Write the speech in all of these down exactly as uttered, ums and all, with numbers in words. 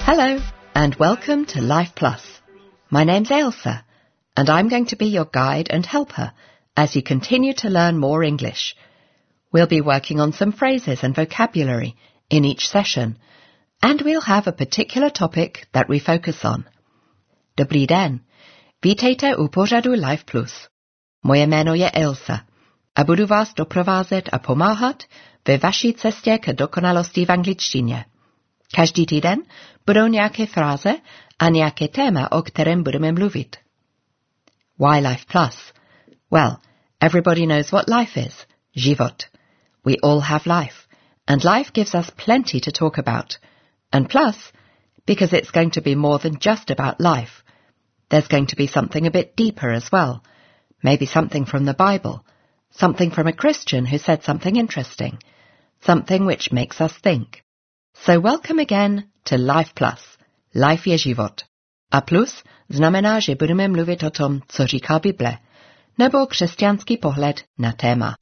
Hello, and welcome to Life Plus. My name's Ailsa, and I'm going to be your guide and helper as you continue to learn more English. We'll be working on some phrases and vocabulary in each session, and we'll have a particular topic that we focus on. Dobrý den, vítejte u pořadu Life Plus. Moje jméno je Ailsa a budu vás doprovázet a pomáhat ve vaší cestě k dokonalosti v angličtině. Každý týden budou nějaké fráze a nějaké téma, o kterém budeme mluvit. Why Life Plus? Well, everybody knows what life is. Život. We all have life, and life gives us plenty to talk about. And plus, because it's going to be more than just about life, there's going to be something a bit deeper as well. Maybe something from the Bible, something from a Christian who said something interesting, something which makes us think. So welcome again to Life Plus. Life je život. A plus znamená, že budeme mluvit o tom, co říká Bible, nebo křesťanský pohled na téma.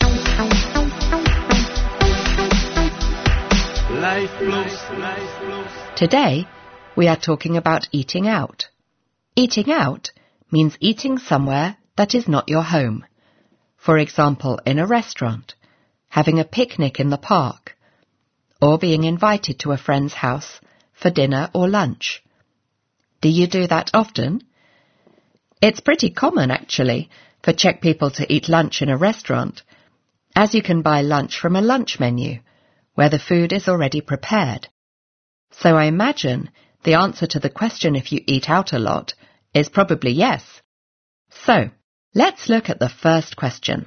Life Plus. Today we are talking about eating out. Eating out means eating somewhere that is not your home. For example, in a restaurant, having a picnic in the park, or being invited to a friend's house for dinner or lunch. Do you do that often? It's pretty common, actually, for Czech people to eat lunch in a restaurant, as you can buy lunch from a lunch menu, where the food is already prepared. So I imagine the answer to the question if you eat out a lot is probably yes. So, let's look at the first question.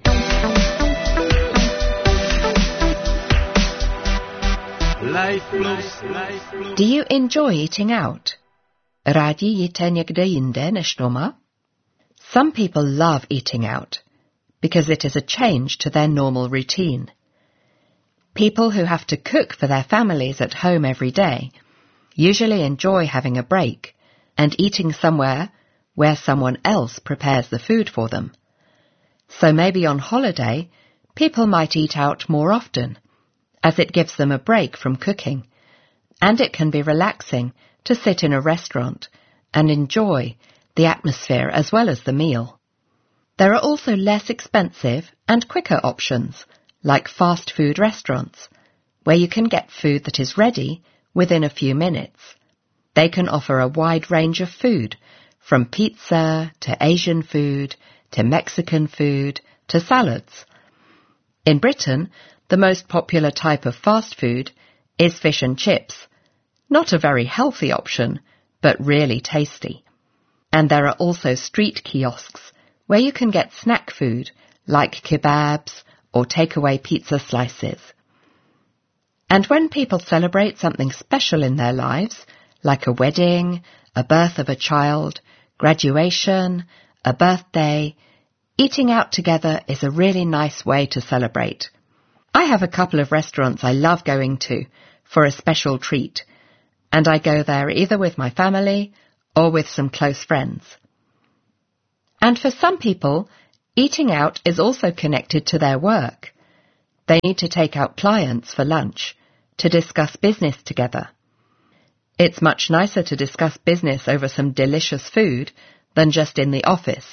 Life Plus. Do you enjoy eating out? Rádi jíte někde jinde než doma? Some people love eating out because it is a change to their normal routine. People who have to cook for their families at home every day usually enjoy having a break and eating somewhere where someone else prepares the food for them. So maybe on holiday, people might eat out more often, as it gives them a break from cooking, and it can be relaxing to sit in a restaurant and enjoy the atmosphere as well as the meal. There are also less expensive and quicker options, like fast food restaurants, where you can get food that is ready within a few minutes. They can offer a wide range of food, from pizza to Asian food to Mexican food to salads. In Britain, the most popular type of fast food is fish and chips. Not a very healthy option, but really tasty. And there are also street kiosks where you can get snack food like kebabs or takeaway pizza slices. And when people celebrate something special in their lives, like a wedding, a birth of a child, graduation, a birthday, eating out together is a really nice way to celebrate. I have a couple of restaurants I love going to for a special treat, and I go there either with my family or with some close friends. And for some people, eating out is also connected to their work. They need to take out clients for lunch to discuss business together. It's much nicer to discuss business over some delicious food than just in the office.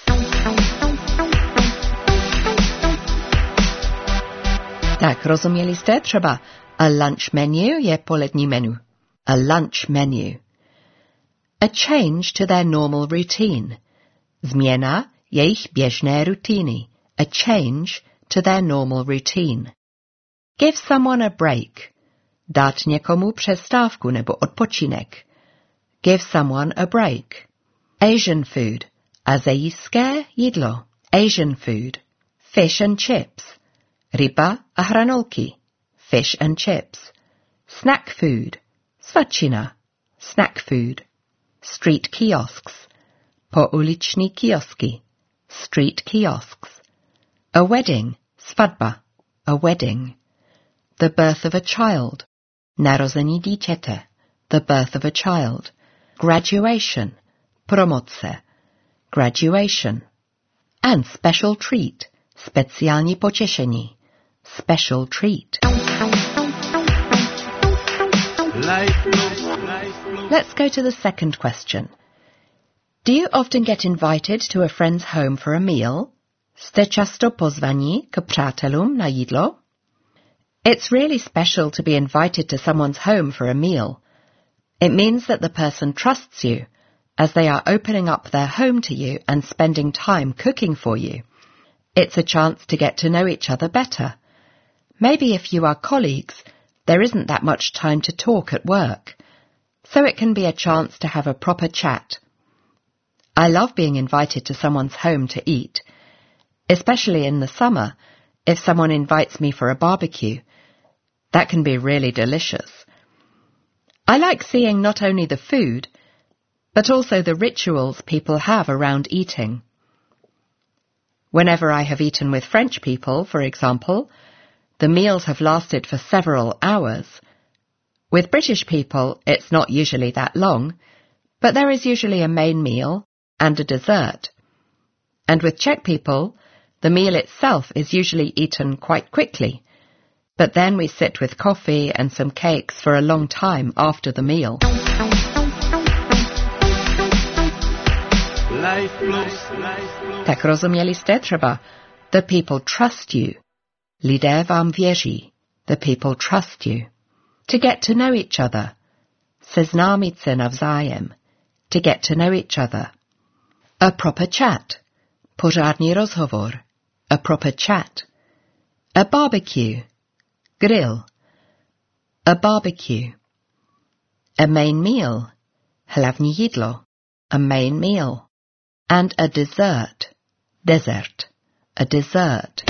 Tak, rozuměli jste? Třeba a lunch menu je polední menu. A lunch menu. A change to their normal routine. Změna jejich běžné rutiny. A change to their normal routine. Give someone a break. Dát někomu přestávku nebo odpočinek. Give someone a break. Asian food. Asijské jídlo. Asian food. Fish and chips. Ryba a hranolky. Fish and chips. Snack food. Svačina. Snack food. Street kiosks. Pouliční kiosky. Street kiosks. A wedding. Svatba. A wedding. The birth of a child. Narození dítěte. The birth of a child. Graduation. Promoce. Graduation. And special treat. Speciální potěšení. Special treat. Let's go to the second question. Do you often get invited to a friend's home for a meal? Jste často pozvaní k přátelům na jídlo? It's really special to be invited to someone's home for a meal. It means that the person trusts you, as they are opening up their home to you and spending time cooking for you. It's a chance to get to know each other better. Maybe if you are colleagues, there isn't that much time to talk at work, so it can be a chance to have a proper chat. I love being invited to someone's home to eat, especially in the summer if someone invites me for a barbecue. That can be really delicious. I like seeing not only the food, but also the rituals people have around eating. Whenever I have eaten with French people, for example, the meals have lasted for several hours. With British people, it's not usually that long, but there is usually a main meal and a dessert. And with Czech people, the meal itself is usually eaten quite quickly, but then we sit with coffee and some cakes for a long time after the meal. Tak rozuměli jste třeba? The people trust you. Lidé vám věří. The people trust you. To get to know each other. Seznámit se navzájem. To get to know each other. A proper chat. Pořádný rozhovor. A proper chat. A barbecue. Grill. A barbecue. A main meal. Hlavní jídlo. A main meal. And a dessert. Dessert. A dessert.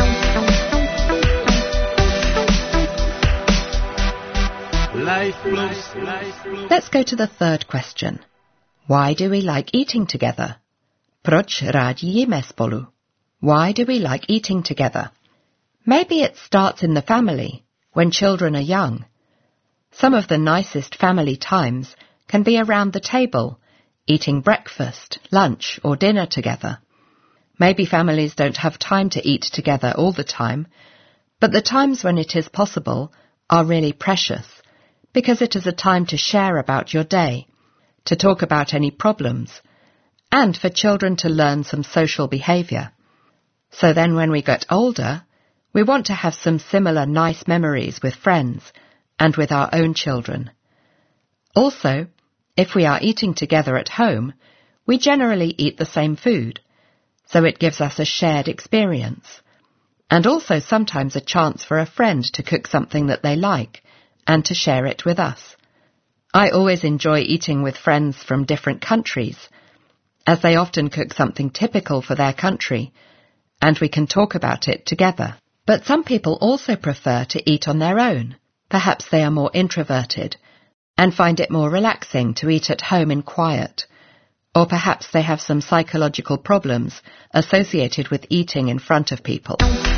Let's go to the third question. Why do we like eating together? Proč rádi jíme spolu? Why do we like eating together? Maybe it starts in the family, when children are young. Some of the nicest family times can be around the table, eating breakfast, lunch, or dinner together. Maybe families don't have time to eat together all the time, but the times when it is possible are really precious, because it is a time to share about your day, to talk about any problems, and for children to learn some social behaviour. So then when we get older, we want to have some similar nice memories with friends and with our own children. Also, if we are eating together at home, we generally eat the same food, so it gives us a shared experience, and also sometimes a chance for a friend to cook something that they like and to share it with us. I always enjoy eating with friends from different countries, as they often cook something typical for their country, and we can talk about it together. But some people also prefer to eat on their own. Perhaps they are more introverted and find it more relaxing to eat at home in quiet, or perhaps they have some psychological problems associated with eating in front of people.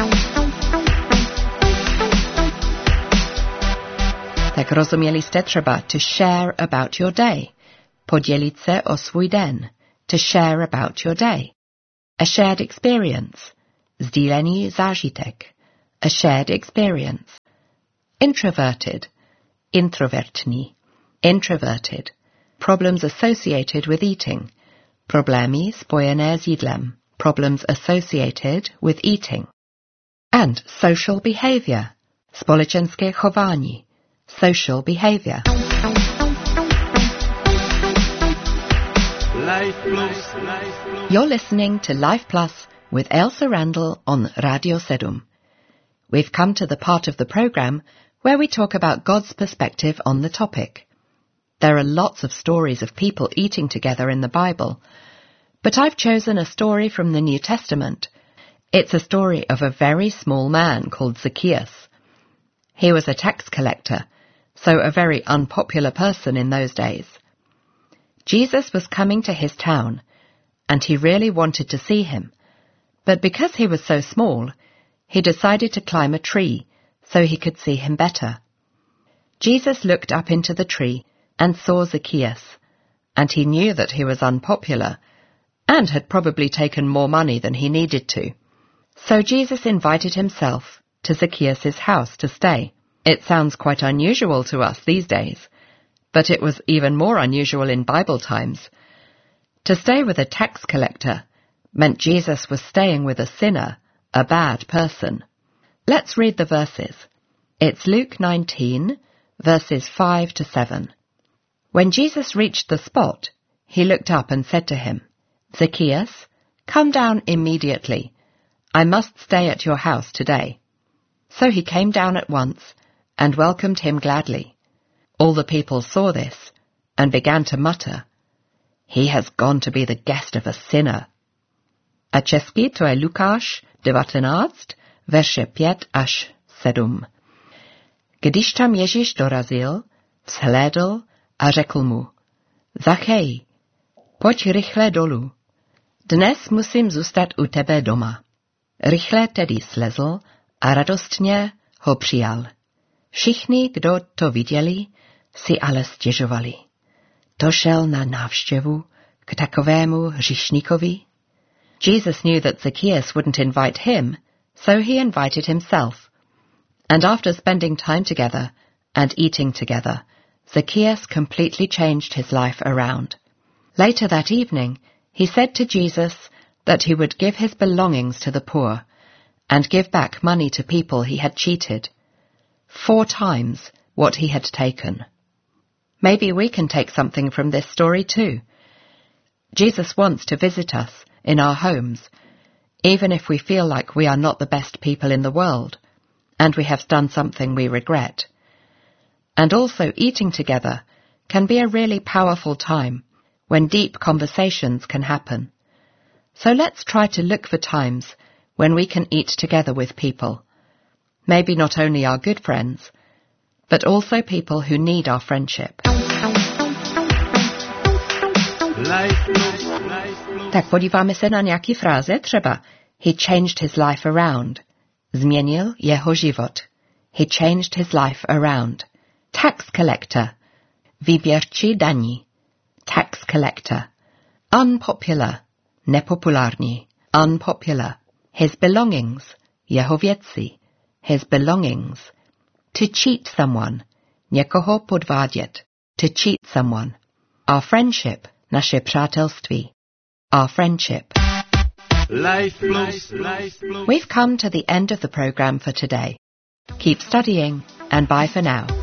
Tak rozuměli jste třeba to share about your day, podělit se o svůj den, to share about your day. A shared experience, sdílený zážitek, a shared experience. Introverted, introvertní, introverted. Problems associated with eating, problémy spojené s jídlem, problems associated with eating. And social behavior, společenské chování, social behavior. You're listening to Life Plus with Ailsa Randall on Radio seven. We've come to the part of the programme where we talk about God's perspective on the topic. There are lots of stories of people eating together in the Bible, but I've chosen a story from the New Testament. It's a story of a very small man called Zacchaeus. He was a tax collector, so a very unpopular person in those days. Jesus was coming to his town, and he really wanted to see him, but because he was so small, he decided to climb a tree so he could see him better. Jesus looked up into the tree and saw Zacchaeus, and he knew that he was unpopular and had probably taken more money than he needed to. So Jesus invited himself to Zacchaeus' house to stay. It sounds quite unusual to us these days, But it was even more unusual in Bible times. To stay with a tax collector meant Jesus was staying with a sinner, a bad person. Let's read the verses. It's Luke nineteen, verses five to seven. When Jesus reached the spot, he looked up and said to him, "Zacchaeus, come down immediately. I must stay at your house today." So he came down at once and welcomed him gladly. All the people saw this and began to mutter, "He has gone to be the guest of a sinner." A česky to je Lukáš devatenáct, verše pět až sedm. Když tam Ježíš dorazil, vzhlédl a řekl mu, "Zachej, pojď rychle dolů. Dnes musím zůstat u tebe doma." Rychle tedy slezl a radostně ho přijal. Všichni, kdo to viděli, si ale stěžovali. To šel na návštěvu k takovému hříšníkovi? Jesus knew that Zacchaeus wouldn't invite him, so he invited himself. And after spending time together and eating together, Zacchaeus completely changed his life around. Later that evening, he said to Jesus that he would give his belongings to the poor and give back money to people he had cheated, four times what he had taken. Maybe we can take something from this story too. Jesus wants to visit us in our homes, even if we feel like we are not the best people in the world, and we have done something we regret. And also eating together can be a really powerful time when deep conversations can happen. So let's try to look for times when we can eat together with people. Maybe not only our good friends, but also people who need our friendship. Tak podíváme se na nějaký fráze, třeba He changed his life around. Změnil jeho život. He changed his life around. Tax collector. Výběrčí daní. Tax collector. Unpopular. Nepopulární. Unpopular. His belongings. Jeho věci. His belongings. To cheat someone. Někoho podvádět. To cheat someone. Our friendship. Naše přátelství. Our friendship. Life Plus. We've come to the end of the program for today. Keep studying and bye for now.